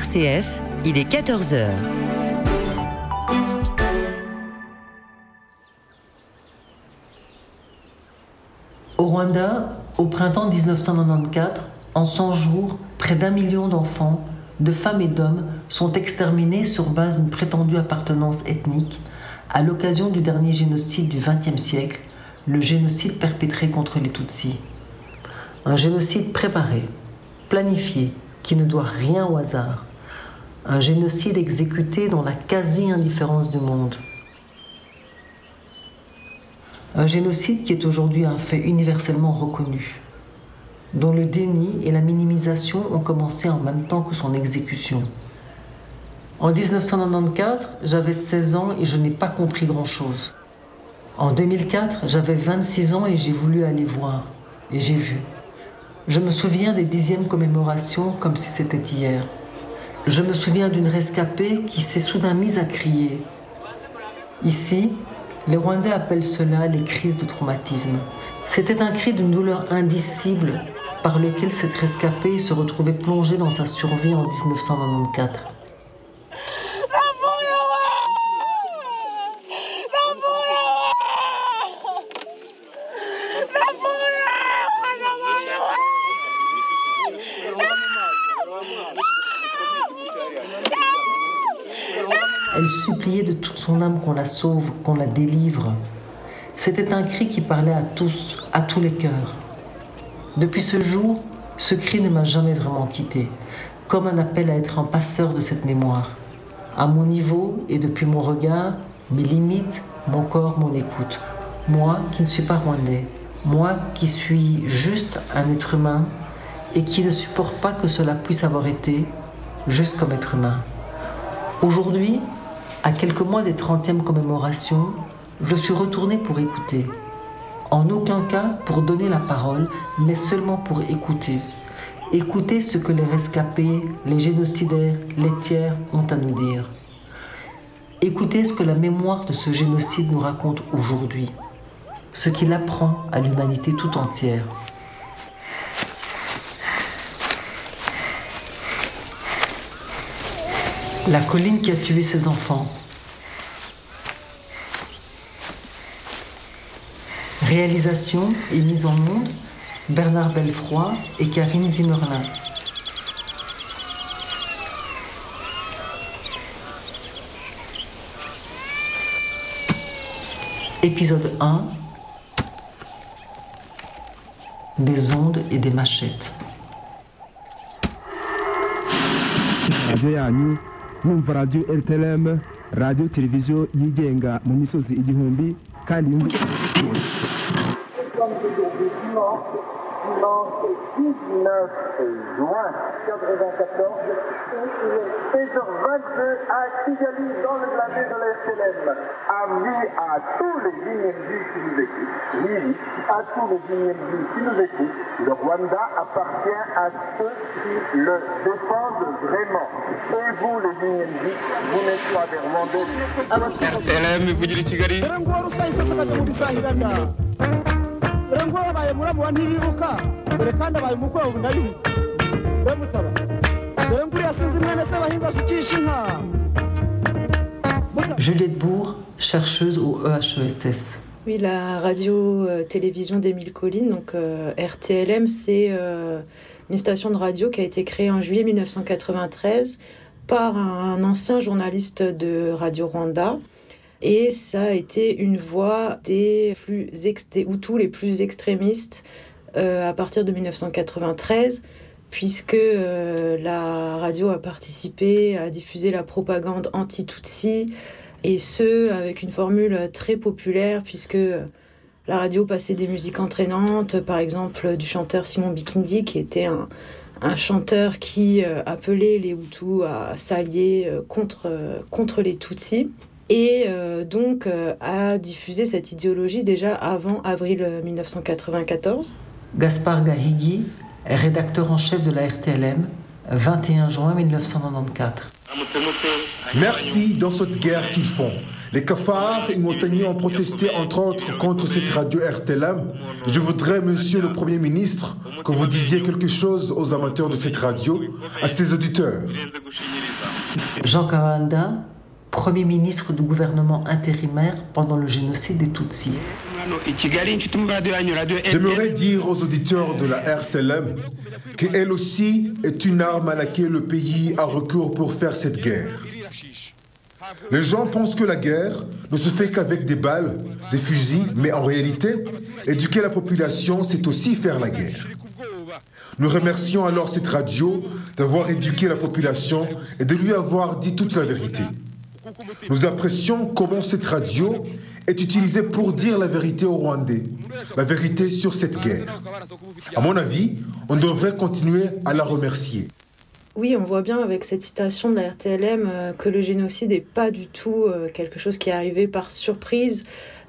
RCF, il est 14h. Au Rwanda, au printemps 1994, en 100 jours, près d'1 million d'enfants, de femmes et d'hommes sont exterminés sur base d'une prétendue appartenance ethnique à l'occasion du dernier génocide du XXe siècle, le génocide perpétré contre les Tutsis. Un génocide préparé, planifié, qui ne doit rien au hasard. Un génocide exécuté dans la quasi-indifférence du monde. Un génocide qui est aujourd'hui un fait universellement reconnu, dont le déni et la minimisation ont commencé en même temps que son exécution. En 1994, j'avais 16 ans et je n'ai pas compris grand-chose. En 2004, j'avais 26 ans et j'ai voulu aller voir. Et j'ai vu. Je me souviens des 10e commémorations comme si c'était hier. Je me souviens d'une rescapée qui s'est soudain mise à crier. Ici, les Rwandais appellent cela les crises de traumatisme. C'était un cri d'une douleur indicible par lequel cette rescapée se retrouvait plongée dans sa survie en 1994. Elle suppliait de toute son âme qu'on la sauve, qu'on la délivre. C'était un cri qui parlait à tous les cœurs. Depuis ce jour, ce cri ne m'a jamais vraiment quitté, comme un appel à être un passeur de cette mémoire. À mon niveau et depuis mon regard, mes limites, mon corps, mon écoute. Moi qui ne suis pas rwandais, moi qui suis juste un être humain et qui ne supporte pas que cela puisse avoir été juste comme être humain. Aujourd'hui, à quelques mois des 30e commémorations, je suis retournée pour écouter. En aucun cas pour donner la parole, mais seulement pour écouter. Écouter ce que les rescapés, les génocidaires, les tiers ont à nous dire. Écouter ce que la mémoire de ce génocide nous raconte aujourd'hui. Ce qu'il apprend à l'humanité tout entière. La colline qui a tué ses enfants. Réalisation et mise en monde, Bernard Belfroy et Karine Zimmerlin. Épisode 1. Des ondes et des machettes. Radio yanyu numva radio RTLM, radio televiziyo yigenga mu misozi igihumbi kandi dimanche 19 juin 94, 16h22 à Kigali, dans le blindé de la RTLM. Avis à tous les IND qui nous écoutent. Oui, à tous les IND qui nous écoutent. Le Rwanda appartient à ceux qui le défendent vraiment. Et vous, les IND, vous n'êtes pas des Rwandais. RTLM, vous dites Kigali. Juliette Bourg, chercheuse au EHESS. Oui, la radio-télévision d'Émile Colline, donc RTLM, c'est une station de radio qui a été créée en juillet 1993 par un ancien journaliste de Radio Rwanda. Et ça a été une voix des Hutus les plus extrémistes à partir de 1993, puisque la radio a participé à diffuser la propagande anti-Tutsi, et ce, avec une formule très populaire, puisque la radio passait des musiques entraînantes, par exemple du chanteur Simon Bikindi, qui était un chanteur qui appelait les Hutus à s'allier contre les Tutsis. Et donc a diffusé cette idéologie déjà avant avril 1994. Gaspard Gahigi est rédacteur en chef de la RTLM, 21 juin 1994. Merci dans cette guerre qu'ils font. Les cafards et Montagnier ont protesté entre autres contre cette radio RTLM. Je voudrais, monsieur le Premier ministre, que vous disiez quelque chose aux amateurs de cette radio, à ses auditeurs. Jean Kawanda, Premier ministre du gouvernement intérimaire pendant le génocide des Tutsis. J'aimerais dire aux auditeurs de la RTLM qu'elle aussi est une arme à laquelle le pays a recours pour faire cette guerre. Les gens pensent que la guerre ne se fait qu'avec des balles, des fusils, mais en réalité, éduquer la population, c'est aussi faire la guerre. Nous remercions alors cette radio d'avoir éduqué la population et de lui avoir dit toute la vérité. Nous apprécions comment cette radio est utilisée pour dire la vérité aux Rwandais, la vérité sur cette guerre. À mon avis, on devrait continuer à la remercier. Oui, on voit bien avec cette citation de la RTLM que le génocide n'est pas du tout quelque chose qui est arrivé par surprise.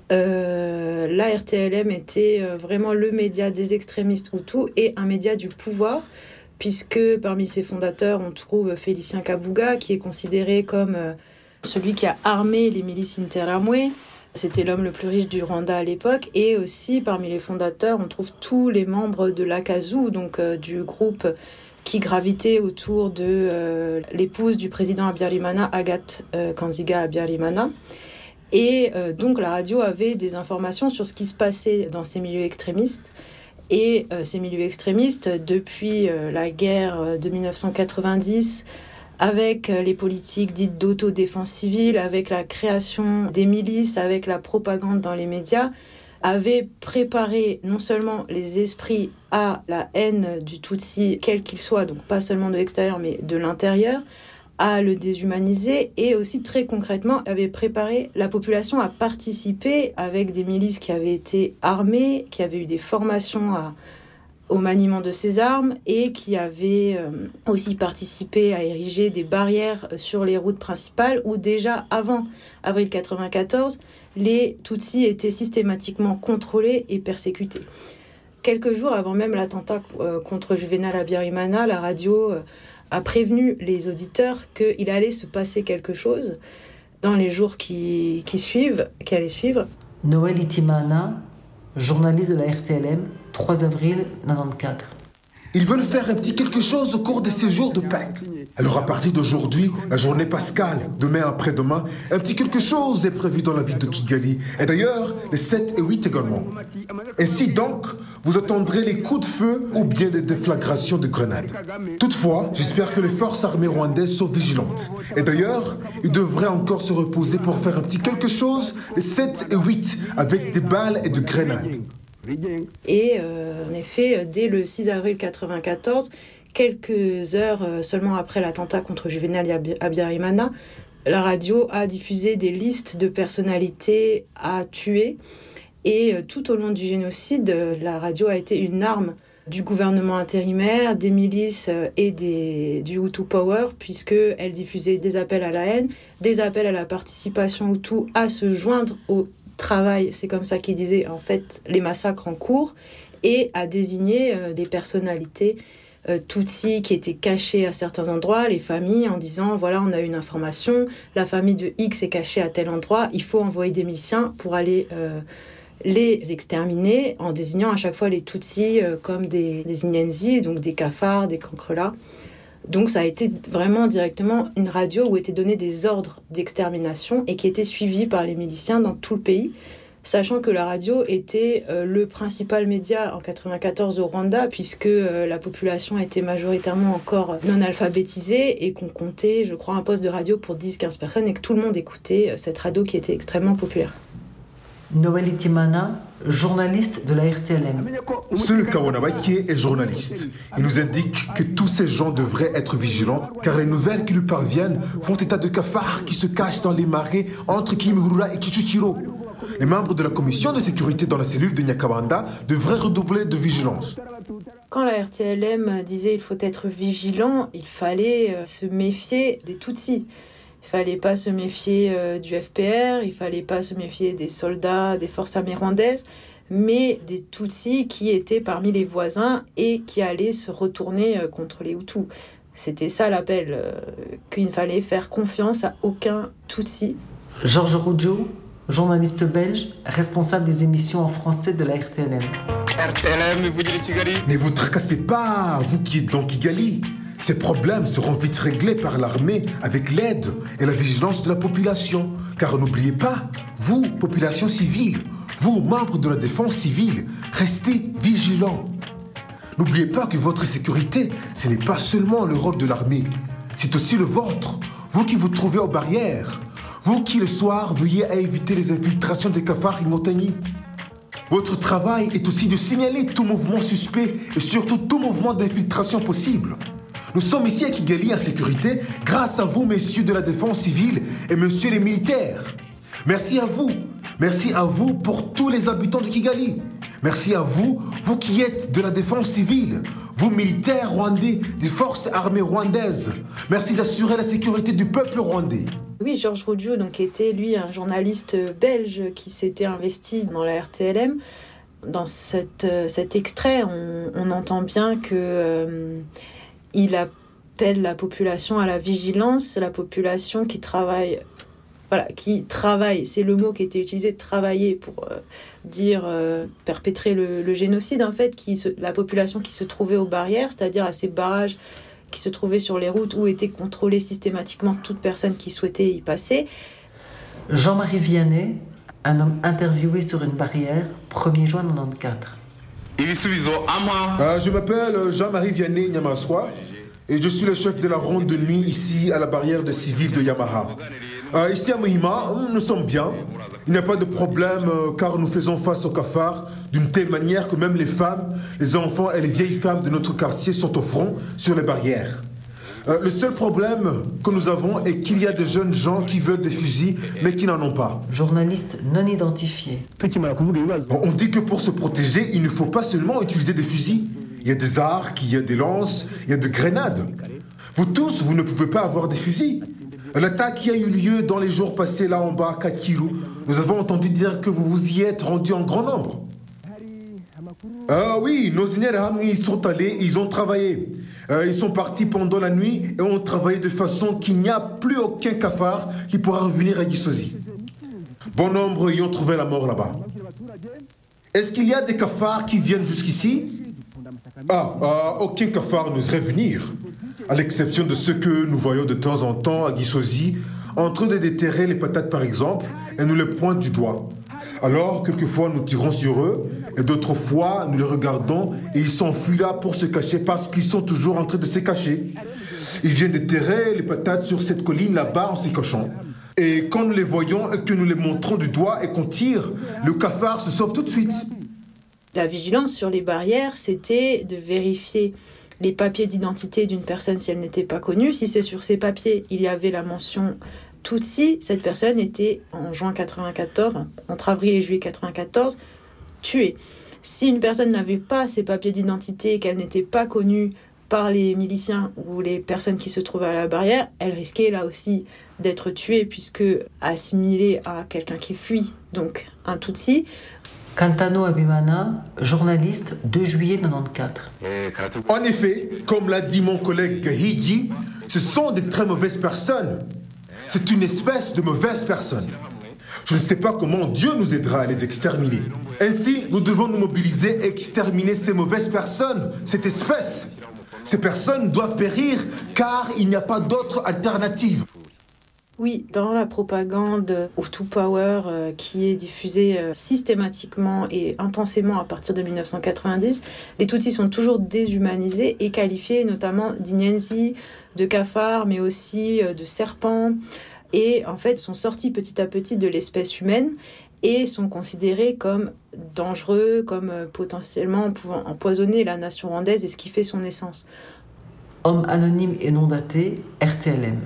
La RTLM était vraiment le média des extrémistes Hutus et un média du pouvoir, puisque parmi ses fondateurs, on trouve Félicien Kabuga, qui est considéré comme celui qui a armé les milices Interahamwe. C'était l'homme le plus riche du Rwanda à l'époque. Et aussi, parmi les fondateurs, on trouve tous les membres de l'Akazu, donc du groupe qui gravitait autour de l'épouse du président Habyarimana, Agathe Kanziga Habyarimana. Et donc la radio avait des informations sur ce qui se passait dans ces milieux extrémistes. Et ces milieux extrémistes, depuis la guerre de 1990, avec les politiques dites d'autodéfense civile, avec la création des milices, avec la propagande dans les médias, avaient préparé non seulement les esprits à la haine du Tutsi, quel qu'il soit, donc pas seulement de l'extérieur, mais de l'intérieur, à le déshumaniser, et aussi très concrètement avaient préparé la population à participer avec des milices qui avaient été armées, qui avaient eu des formations au maniement de ces armes et qui avaient aussi participé à ériger des barrières sur les routes principales où déjà avant avril 1994, les Tutsis étaient systématiquement contrôlés et persécutés. Quelques jours avant même l'attentat contre Juvénal Habyarimana, la radio a prévenu les auditeurs qu'il allait se passer quelque chose dans les jours qui allaient suivre. Noël Itimana, journaliste de la RTLM, 3 avril 1994. Ils veulent faire un petit quelque chose au cours de ces jours de Pâques. Alors à partir d'aujourd'hui, la journée pascale, demain après-demain, un petit quelque chose est prévu dans la ville de Kigali. Et d'ailleurs, les 7 et 8 également. Ainsi donc, vous attendrez les coups de feu ou bien des déflagrations de grenades. Toutefois, j'espère que les forces armées rwandaises sont vigilantes. Et d'ailleurs, ils devraient encore se reposer pour faire un petit quelque chose les 7 et 8 avec des balles et de grenades. Et en effet, dès le 6 avril 1994, quelques heures seulement après l'attentat contre Juvénal Habyarimana, la radio a diffusé des listes de personnalités à tuer. Et tout au long du génocide, la radio a été une arme du gouvernement intérimaire, des milices et du Hutu Power, puisqu'elle diffusait des appels à la haine, des appels à la participation Hutu à se joindre au travail, c'est comme ça qu'il disait en fait les massacres en cours, et à désigner des personnalités Tutsis qui étaient cachées à certains endroits, les familles, en disant voilà, on a une information, la famille de X est cachée à tel endroit, il faut envoyer des miliciens pour aller les exterminer, en désignant à chaque fois les Tutsis comme des Inyenzi, donc des cafards, des cancrelats. Donc ça a été vraiment directement une radio où étaient donnés des ordres d'extermination et qui étaient suivis par les miliciens dans tout le pays, sachant que la radio était le principal média en 1994 au Rwanda, puisque la population était majoritairement encore non alphabétisée et qu'on comptait, je crois, un poste de radio pour 10-15 personnes et que tout le monde écoutait cette radio qui était extrêmement populaire. Noël Itimana, journaliste de la RTLM. Ce Kawanabakie est journaliste. Il nous indique que tous ces gens devraient être vigilants car les nouvelles qui lui parviennent font état de cafards qui se cachent dans les marais entre Kimihurura et Kichukiro. Les membres de la commission de sécurité dans la cellule de Nyakabanda devraient redoubler de vigilance. Quand la RTLM disait il faut être vigilant, il fallait se méfier des Tutsis. Il ne fallait pas se méfier du FPR, il ne fallait pas se méfier des soldats, des forces armées rwandaises, mais des Tutsis qui étaient parmi les voisins et qui allaient se retourner contre les Hutus. C'était ça l'appel, qu'il ne fallait faire confiance à aucun Tutsi. Georges Roudio, journaliste belge, responsable des émissions en français de la RTLM. Ne vous tracassez pas, vous qui êtes dans Kigali. Ces problèmes seront vite réglés par l'armée avec l'aide et la vigilance de la population. Car n'oubliez pas, vous, population civile, vous, membres de la défense civile, restez vigilants. N'oubliez pas que votre sécurité, ce n'est pas seulement le rôle de l'armée, c'est aussi le vôtre. Vous qui vous trouvez aux barrières, vous qui le soir veillez à éviter les infiltrations des cafards Imotani. Votre travail est aussi de signaler tout mouvement suspect et surtout tout mouvement d'infiltration possible. Nous sommes ici à Kigali en sécurité grâce à vous, messieurs de la défense civile et messieurs les militaires. Merci à vous. Merci à vous pour tous les habitants de Kigali. Merci à vous, vous qui êtes de la défense civile, vous militaires rwandais, des forces armées rwandaises. Merci d'assurer la sécurité du peuple rwandais. Oui, Georges Roudio donc, était, lui, un journaliste belge qui s'était investi dans la RTLM. Dans cet extrait, on entend bien que... il appelle la population à la vigilance, la population qui travaille, c'est le mot qui était utilisé, travailler pour dire perpétrer le génocide, en fait, la population qui se trouvait aux barrières, c'est-à-dire à ces barrages qui se trouvaient sur les routes où étaient contrôlées systématiquement toute personne qui souhaitait y passer. Jean-Marie Vianney, un homme interviewé sur une barrière, 1er juin 1994. Je m'appelle Jean-Marie Vianney Nyamaswa et je suis le chef de la ronde de nuit ici à la barrière de civils de Yamaha. Ici à Muhima, nous sommes bien. Il n'y a pas de problème car nous faisons face aux cafards d'une telle manière que même les femmes, les enfants et les vieilles femmes de notre quartier sont au front sur les barrières. Le seul problème que nous avons est qu'il y a des jeunes gens qui veulent des fusils mais qui n'en ont pas. Journaliste non identifié. On dit que pour se protéger, il ne faut pas seulement utiliser des fusils. Il y a des arcs, il y a des lances, il y a des grenades. Vous tous, vous ne pouvez pas avoir des fusils. L'attaque qui a eu lieu dans les jours passés là en bas à Kakiru, nous avons entendu dire que vous vous y êtes rendus en grand nombre. Oui, nos Inéram, ils sont allés, ils ont travaillé. Ils sont partis pendant la nuit et ont travaillé de façon qu'il n'y a plus aucun cafard qui pourra revenir à Gisozi. Bon nombre y ont trouvé la mort là-bas. Est-ce qu'il y a des cafards qui viennent jusqu'ici? Aucun cafard n'oserait venir, à l'exception de ceux que nous voyons de temps en temps à Gisozi, en train de déterrer les patates par exemple, et nous les pointons du doigt. Alors, quelquefois, nous tirons sur eux, et d'autres fois, nous les regardons, et ils s'enfuient là pour se cacher parce qu'ils sont toujours en train de se cacher. Ils viennent déterrer les patates sur cette colline là-bas en se cachant. Et quand nous les voyons et que nous les montrons du doigt et qu'on tire, le cafard se sauve tout de suite. La vigilance sur les barrières, c'était de vérifier les papiers d'identité d'une personne si elle n'était pas connue. Si c'est sur ces papiers, il y avait la mention Tutsi, cette personne était en juin 94, entre avril et juillet 94, tuée. Si une personne n'avait pas ces papiers d'identité, qu'elle n'était pas connue par les miliciens ou les personnes qui se trouvaient à la barrière, elle risquait là aussi d'être tuée puisque assimilée à quelqu'un qui fuit, donc un Tutsi. Kantano Abimana, journaliste, 2 juillet 94. En effet, comme l'a dit mon collègue Gahigi, ce sont des très mauvaises personnes. C'est une espèce de mauvaise personne. Je ne sais pas comment Dieu nous aidera à les exterminer. Ainsi, nous devons nous mobiliser et exterminer ces mauvaises personnes, cette espèce. Ces personnes doivent périr car il n'y a pas d'autre alternative. Oui, dans la propagande Hutu Power qui est diffusée systématiquement et intensément à partir de 1990, les Tutsis sont toujours déshumanisés et qualifiés notamment d'inyenzi, de cafards, mais aussi de serpents. Et en fait, ils sont sortis petit à petit de l'espèce humaine et sont considérés comme dangereux, comme potentiellement pouvant empoisonner la nation rwandaise et ce qui fait son essence. Homme anonyme et non daté, RTLM.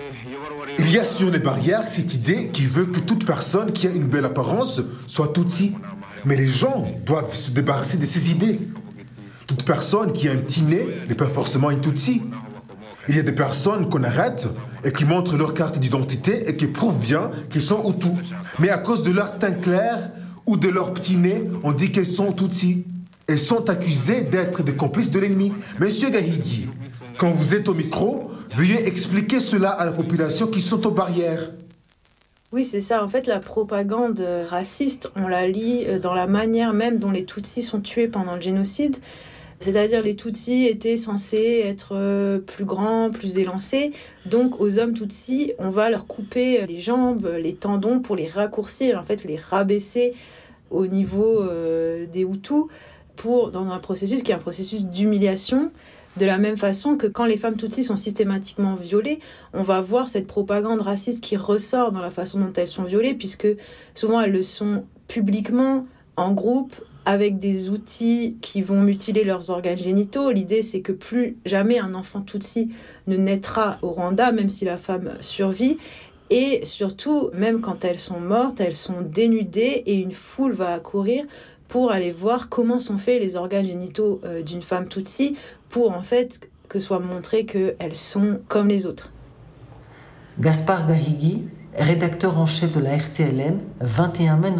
Il y a sur les barrières cette idée qui veut que toute personne qui a une belle apparence soit Tutsi. Mais les gens doivent se débarrasser de ces idées. Toute personne qui a un petit nez n'est pas forcément une Tutsi. Il y a des personnes qu'on arrête et qui montrent leur carte d'identité et qui prouvent bien qu'ils sont Hutus. Mais à cause de leur teint clair ou de leur petit nez, on dit qu'elles sont Tutsi. Elles sont accusées d'être des complices de l'ennemi. Monsieur Gahigi, Quand vous êtes au micro, veuillez expliquer cela à la population qui sont aux barrières. Oui, c'est ça. En fait, la propagande raciste, on la lit dans la manière même dont les Tutsis sont tués pendant le génocide. C'est-à-dire les Tutsis étaient censés être plus grands, plus élancés. Donc aux hommes Tutsis, on va leur couper les jambes, les tendons pour les raccourcir, en fait les rabaisser au niveau des Hutus dans un processus qui est un processus d'humiliation. De la même façon que quand les femmes Tutsis sont systématiquement violées, on va voir cette propagande raciste qui ressort dans la façon dont elles sont violées, puisque souvent elles le sont publiquement, en groupe, avec des outils qui vont mutiler leurs organes génitaux. L'idée, c'est que plus jamais un enfant Tutsi ne naîtra au Rwanda, même si la femme survit. Et surtout, même quand elles sont mortes, elles sont dénudées et une foule va accourir pour aller voir comment sont faits les organes génitaux d'une femme Tutsi, pour en fait que soit montré qu'elles sont comme les autres. Gaspard Gahigi, rédacteur en chef de la RTLM, 21 mai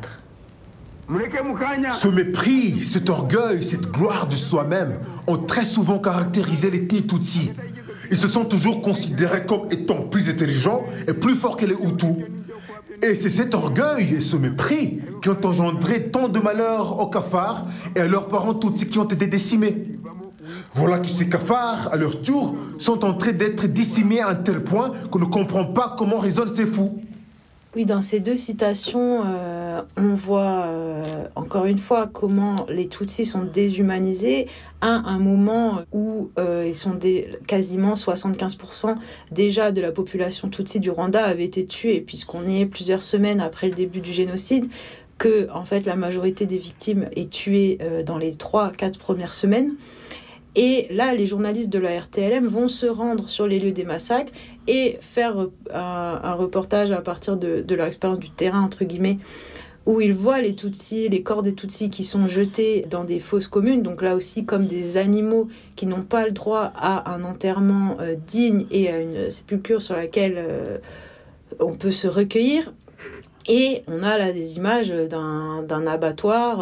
1994. Ce mépris, cet orgueil, cette gloire de soi-même ont très souvent caractérisé l'ethnie Tutsi. Ils se sont toujours considérés comme étant plus intelligents et plus forts que les Hutus. Et c'est cet orgueil et ce mépris qui ont engendré tant de malheurs aux Cafards et à leurs parents Tutsis qui ont été décimés. Voilà que ces Cafards, à leur tour, sont en train d'être décimés à un tel point qu'on ne comprend pas comment raisonnent ces fous. Oui, dans ces deux citations, on voit encore une fois comment les Tutsis sont déshumanisés à un moment où ils sont quasiment 75% déjà de la population Tutsi du Rwanda avait été tuée, puisqu'on est plusieurs semaines après le début du génocide, que en fait, la majorité des victimes est tuée dans les 3-4 premières semaines. Et là, les journalistes de la RTLM vont se rendre sur les lieux des massacres et faire un reportage à partir de leur expérience du terrain, entre guillemets, où ils voient les Tutsis, les corps des Tutsis qui sont jetés dans des fosses communes, donc là aussi comme des animaux qui n'ont pas le droit à un enterrement digne et à une sépulture sur laquelle on peut se recueillir. Et on a là des images d'un abattoir,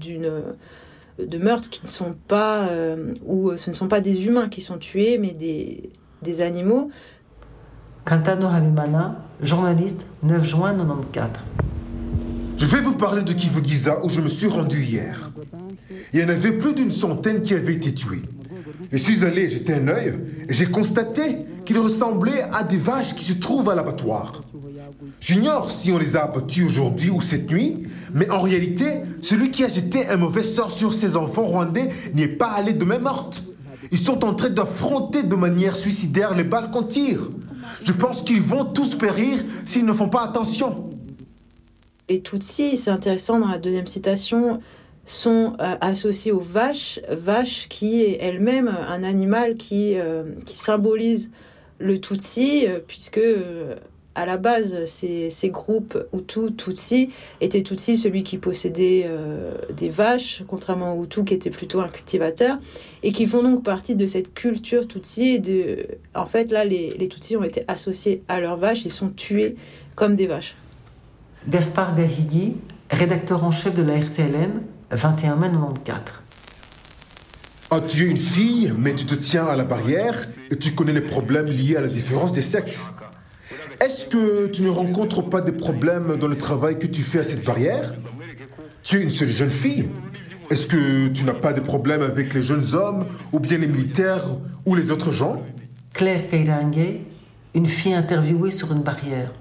de meurtres qui ne sont pas, où ce ne sont pas des humains qui sont tués, mais des animaux. Kantano Habimana, journaliste, 9 juin 1994. Je vais vous parler de Kivu-Giza où je me suis rendu hier. Il y en avait plus d'une centaine qui avaient été tués. Je suis allé jeter un œil et j'ai constaté qu'ils ressemblaient à des vaches qui se trouvent à l'abattoir. J'ignore si on les a abattus aujourd'hui ou cette nuit, mais en réalité, celui qui a jeté un mauvais sort sur ces enfants rwandais n'y est pas allé de main morte. Ils sont en train d'affronter de manière suicidaire les balles qu'on tire. Je pense qu'ils vont tous périr s'ils ne font pas attention. Les Tutsis, c'est intéressant, dans la deuxième citation, sont associés aux vaches qui est elle-même un animal qui symbolise le Tutsi, puisque à la base, ces groupes Hutus, Tutsis, étaient Tutsis celui qui possédait des vaches, contrairement aux Hutus qui étaient plutôt un cultivateur, et qui font donc partie de cette culture Tutsi. En fait, là, les Tutsis ont été associés à leurs vaches et sont tués comme des vaches. Gaspard Gahigi, rédacteur en chef de la RTLM, 21 mai 1994. Ah, tu es une fille, mais tu te tiens à la barrière et tu connais les problèmes liés à la différence des sexes. Est-ce que tu ne rencontres pas des problèmes dans le travail que tu fais à cette barrière? Tu es une seule jeune fille. Est-ce que tu n'as pas de problèmes avec les jeunes hommes, ou bien les militaires, ou les autres gens? Claire Kairange, une fille interviewée sur une barrière.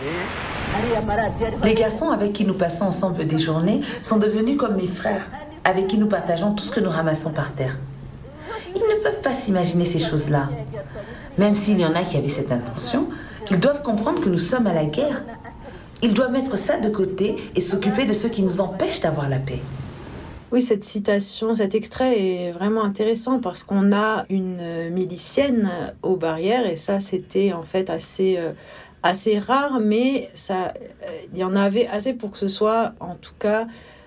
Les garçons avec qui nous passons ensemble des journées sont devenus comme mes frères, avec qui nous partageons tout ce que nous ramassons par terre. Ils ne peuvent pas s'imaginer ces choses-là. Même s'il y en a qui avaient cette intention, ils doivent comprendre que nous sommes à la guerre. Ils doivent mettre ça de côté et s'occuper de ceux qui nous empêchent d'avoir la paix. Oui, cette citation, cet extrait est vraiment intéressant parce qu'on a une milicienne aux barrières et ça, c'était en fait assez rare, mais il y en avait assez pour que ce soit, en tout cas,